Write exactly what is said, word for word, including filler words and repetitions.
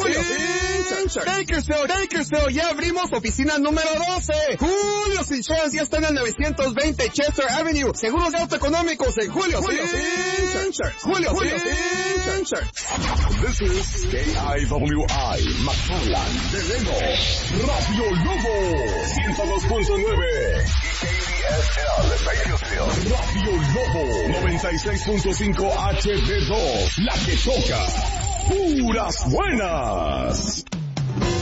Julio Insurance. Bakersfield, Bakersfield, ya abrimos oficina número doce. Julio Insurance ya está en el novecientos veinte Chester Avenue. Seguros de auto económicos en Julio Insurance. Julio Insurance. This is K I W I, McFarland, Deleno, Radio Lobo, ciento dos punto nueve. Y K D S L, Bakersfield, Radio Lobo, noventa y seis punto cinco H D dos, la que toca puras buenas.